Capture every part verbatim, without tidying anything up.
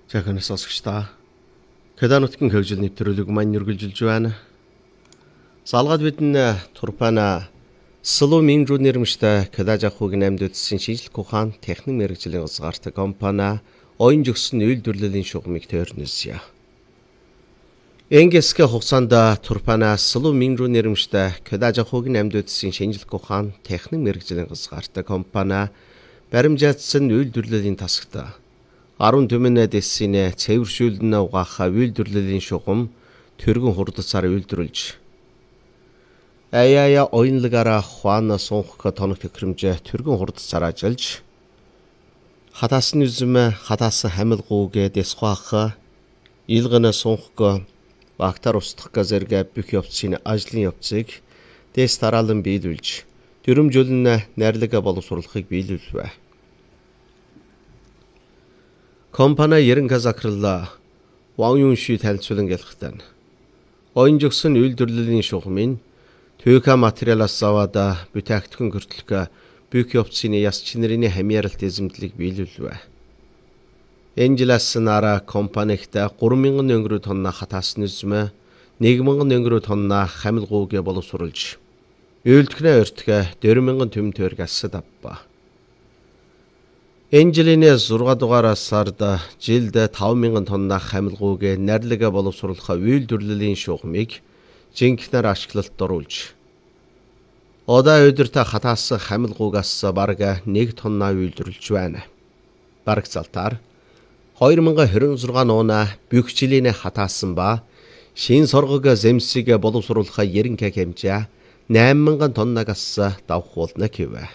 Жаханаас сонсогчдаа Кеда нутгийн хөгжил нэвтрүүлэг маань үргэлжилж байна. Залгаад бидэн Турпана Слуу Минжу нэрмжтэй Кеда жахуугийн амьд үтсийн шинжлэх ухаан техник мэргэжлийн газгаарт компани оюун жигсэн үйлдвэрлэлийн шугамыг тойрносъя. Энгесгэ хугацаанд Турпана Слуу Минжу нэрмжтэй Кеда жахуугийн амьд үтсийн шинжлэх ухаан техник мэргэжлийн газгаарт компани баримжаатсан үйлдвэрлэлийн тасагт арван түмэнэ дэссинэ цэвэршүүлнэ угааха үйлдвэрлэлийн шугам тэргэн хурдцаар үйлдвэрлэж аяя оюунлагаараа хуана сунх тоног төхрөмжөө тэргэн хурдцаар ажиллаж хатаасны үзмэ хатаасан хамилгуугээ дэсхаах илгэнэ сунх бактар устдах зэрэг бүх явцын ажлын явцыг дэс тараалан биелүүлж дөрөмжүүлнэ найрлага боловсруулахыг биелүүлвэ. Компани ерөнхий захирлаа Ван Юнши танилцуулан гэлэхтэн. Оюун жигсэн үйлдвэрлэлийн шугамын төвхө материалаас аваад бүтээгдэхүүн хүртэлх бүх явцын яс чинэрийн хамьяаралт эзэмдлийг биелүүлвэ. Энжилас нара компанигт гурван мянган өнгөрөө тонна хатаасны үзмэ нэг мянган өнгөрөө тонна хамилгуугээ боловсруулж үйлдвэрнэ өртгө дөрвөн мянган төм төргас давба. Энжилинэ зурга дугаар сард жилд таван мянган тонна хамилгуугээ найрлага боловсруулах үйлдвэрлэлийн шугамыг жинхнээр ашиглалт оруулж одоо өдөртөө хатаасан хамилгуугаас бараг нэг тонна үйлдвэрлэж байна. Бараг залтаар хоёр мянган двадцать шесть нууна бүх жилийн хатаасан ба шин соргог зэмсэг боловсруулах ерөнхий хэмжээ найман мянган тоннагаас давх болно гэвэ.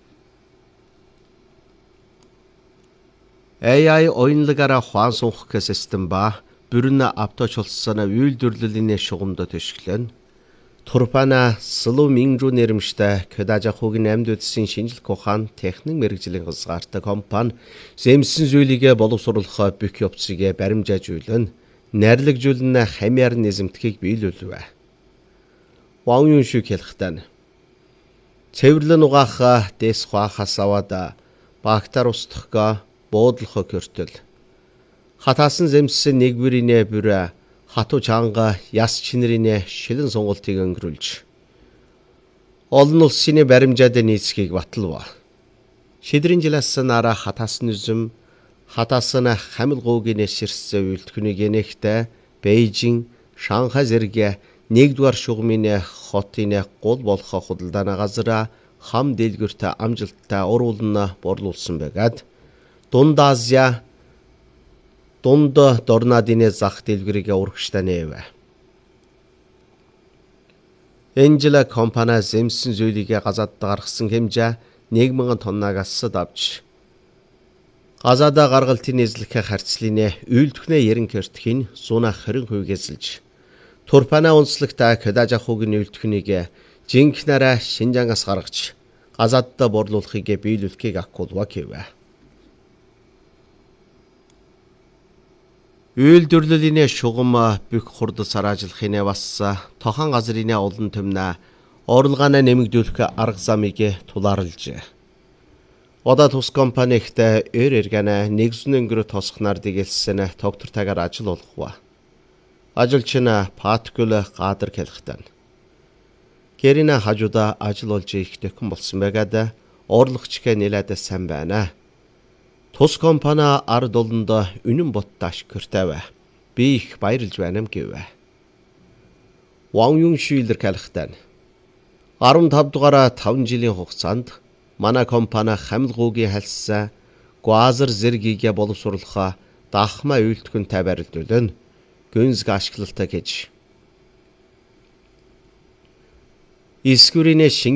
эй ай оюунлагаараа хуан сунх систем ба бүрэн авточлсон үйлдвэрлэлийн шугамд төшөглөн Турпана Слуу Минжу нэрмжтэй Кеда жахуугийн амьд үтсийн шинжлэх ухаан техник мэргэжлийн газгаарт компани зэмсэн зүйлийг боловсруулах бүх явцыг баримжаажуулан найрлагжуулна хамьяар низэмтгийг биелүүлвэ. Ван Юнши хэлэхтэн цэвэрлэн угаах дэс хуахаас аваад бактар устдах буудлах körтөл хатаасан зэмсэн нэг бүрийнэ бүрэ хатуу чанга яс чинэрийнэ шилэн сунгалтыг өнгөрүүлж олон улсын баримжаад нийцгийг баталва. Шидрийн жилээс нара хатаасны үзм хатаасан хамилгуугийн ширс үйлдвэрийн нэгтэ Бээжин, Шанхай зэрэг нэгдүгээр шугамын хотын гол болох худалдааны газар хам дэлгүрт амжилттай уруулна борлуулсан байгаад Дунд Азия дунд дорнадын зах дэлгэрийг урагштай нээвэ. Энжела компани зэмсэн зүйлийг газаад гаргасан хэмжээ нэг мянган тоннагаас давж газаада гаргалтын эзлэх харьцлын үйлдвэрнэ ерөнхий өртгийн зуна двадцать хувийг эзэлж Турпана онцлогтой Кеда жахуугийн үйлдвэрнийг жинхнээр Шинжангаас гаргаж газаадд борлуулахыг биелүүлэхийг акуулва гэвэ. Үйлдвэрлэлийн шугам бүх хурдсаар ажиллахын бас тохон газрын олон төмнө орлогоо нэмэгдүүлэх арга замыг тулаарлаж. Одоо тус компанигт эр эргэнэ нэгэн өнгөрө тосхнаар дэгэлсэн тогтвортойгоор ажил олгохгүй. Ажилч нь Паткул Гадар хэлэхтэн. Гэринэ хажуудаа ажил олж их дэхэн болсон байгаад орлогчгээ нэлээд сайн байна. Тус компани ард олонд үнэн боттааш көртэвэ. Би их баярлж байна гэвэ. Ван Юнши илэрхийлэхтэн арван тав дугаар таван жилийн хугацаанд манай компани хамилгуугийн хальсаа Гуазар зэргийг боловсруулах дахма үйлдвэртэй барилдуулна. Гүнзг ашиглалтаа гэж. Искүрийн